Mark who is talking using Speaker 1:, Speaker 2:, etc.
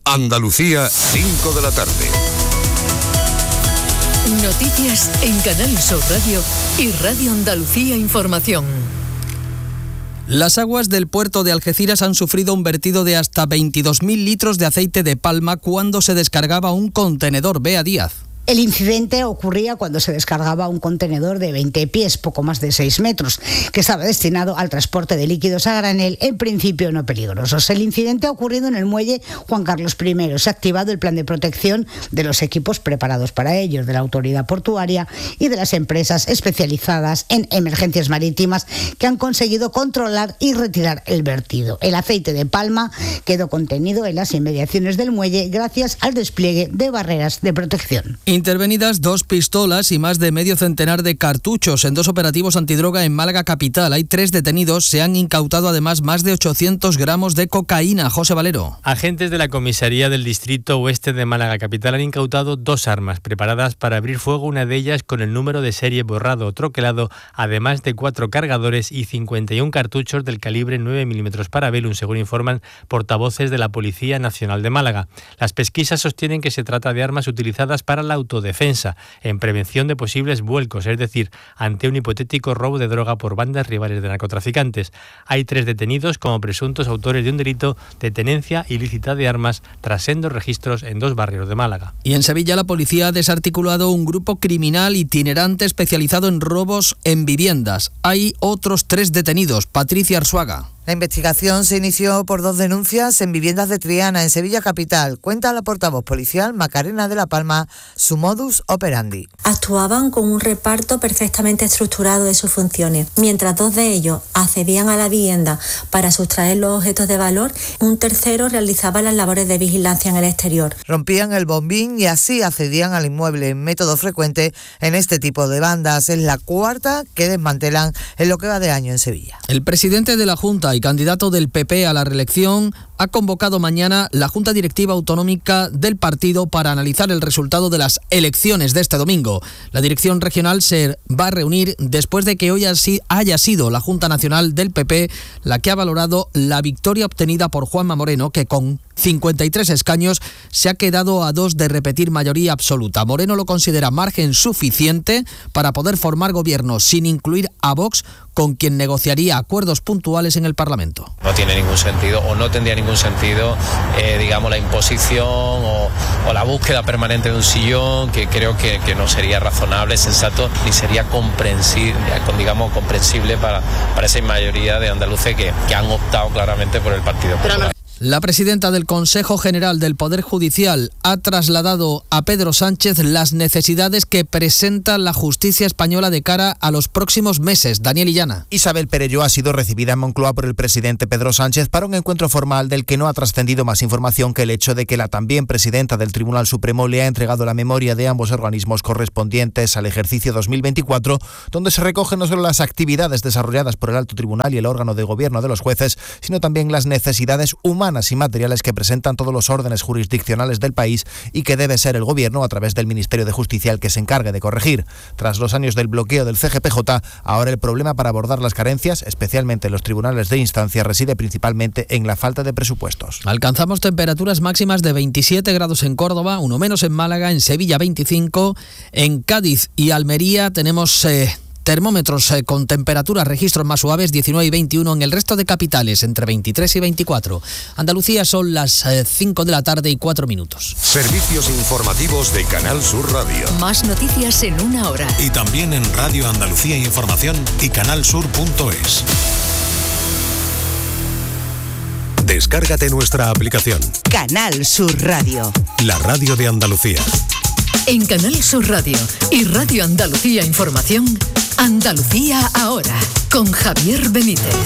Speaker 1: Andalucía, 5 de la tarde.
Speaker 2: Noticias en Canal Sur Radio y Radio Andalucía Información.
Speaker 3: Las aguas del puerto de Algeciras han sufrido un vertido de hasta 22.000 litros de aceite de palma cuando se descargaba un contenedor. Bea Díaz.
Speaker 4: El incidente ocurría cuando se descargaba un contenedor de 20 pies, poco más de 6 metros, que estaba destinado al transporte de líquidos a granel, en principio no peligrosos. El incidente ha ocurrido en el muelle Juan Carlos I. Se ha activado el plan de protección de los equipos preparados para ellos, de la autoridad portuaria y de las empresas especializadas en emergencias marítimas, que han conseguido controlar y retirar el vertido. El aceite de palma quedó contenido en las inmediaciones del muelle gracias al despliegue de barreras de protección.
Speaker 3: Intervenidas 2 pistolas y más de medio centenar de cartuchos en 2 operativos antidroga en Málaga capital. Hay 3 detenidos. Se han incautado además más de 800 gramos de cocaína. José Valero.
Speaker 5: Agentes de la comisaría del distrito oeste de Málaga capital han incautado 2 armas preparadas para abrir fuego, una de ellas con el número de serie borrado o troquelado, además de 4 cargadores y 51 cartuchos del calibre 9 milímetros Parabellum, según informan portavoces de la Policía Nacional de Málaga. Las pesquisas sostienen que se trata de armas utilizadas para la autodefensa, en prevención de posibles vuelcos, es decir, ante un hipotético robo de droga por bandas rivales de narcotraficantes. Hay 3 detenidos como presuntos autores de un delito de tenencia ilícita de armas tras sendos registros en 2 barrios de Málaga.
Speaker 3: Y en Sevilla la policía ha desarticulado un grupo criminal itinerante especializado en robos en viviendas. Hay otros 3 detenidos. Patricia Arzuaga.
Speaker 6: La investigación se inició por 2 denuncias en viviendas de Triana, en Sevilla capital. Cuenta la portavoz policial Macarena de la Palma su modus operandi.
Speaker 7: Actuaban con un reparto perfectamente estructurado de sus funciones. Mientras 2 de ellos accedían a la vivienda para sustraer los objetos de valor, un tercero realizaba las labores de vigilancia en el exterior.
Speaker 6: Rompían el bombín y así accedían al inmueble, método frecuente en este tipo de bandas. Es la 4ª que desmantelan en lo que va de año en Sevilla.
Speaker 3: El presidente de la Junta y candidato del PP a la reelección ha convocado mañana la Junta Directiva Autonómica del partido para analizar el resultado de las elecciones de este domingo. La dirección regional se va a reunir después de que hoy haya sido la Junta Nacional del PP la que ha valorado la victoria obtenida por Juanma Moreno, que con 53 escaños se ha quedado a 2 de repetir mayoría absoluta. Moreno lo considera margen suficiente para poder formar gobierno sin incluir a Vox, con quien negociaría acuerdos puntuales en el Parlamento.
Speaker 8: No tiene ningún sentido, o no tendría ningún sentido, digamos, la imposición o la búsqueda permanente de un sillón, que creo que no sería razonable, sensato, ni sería comprensible para esa mayoría de andaluces que han optado claramente por el Partido Popular.
Speaker 3: La presidenta del Consejo General del Poder Judicial ha trasladado a Pedro Sánchez las necesidades que presenta la justicia española de cara a los próximos meses. Daniel Illana.
Speaker 9: Isabel Perelló ha sido recibida en Moncloa por el presidente Pedro Sánchez para un encuentro formal del que no ha trascendido más información que el hecho de que la también presidenta del Tribunal Supremo le ha entregado la memoria de ambos organismos correspondientes al ejercicio 2024, donde se recogen no solo las actividades desarrolladas por el Alto Tribunal y el órgano de gobierno de los jueces, sino también las necesidades humanas y materiales que presentan todos los órdenes jurisdiccionales del país y que debe ser el Gobierno, a través del Ministerio de Justicia, el que se encargue de corregir. Tras los años del bloqueo del CGPJ, ahora el problema para abordar las carencias, especialmente en los tribunales de instancia, reside principalmente en la falta de presupuestos.
Speaker 3: Alcanzamos temperaturas máximas de 27 grados en Córdoba, 1 menos en Málaga, en Sevilla 25, en Cádiz y Almería tenemos termómetros con temperaturas, registros más suaves, 19 y 21 en el resto de capitales, entre 23 y 24. Andalucía son las 5 de la tarde y 4 minutos.
Speaker 1: Servicios informativos de Canal Sur Radio.
Speaker 2: Más noticias en 1 hora.
Speaker 10: Y también en Radio Andalucía Información y canalsur.es. Descárgate nuestra aplicación.
Speaker 11: Canal Sur Radio.
Speaker 10: La radio de Andalucía.
Speaker 2: En Canal Sur Radio y Radio Andalucía Información, Andalucía ahora, con Javier Benítez.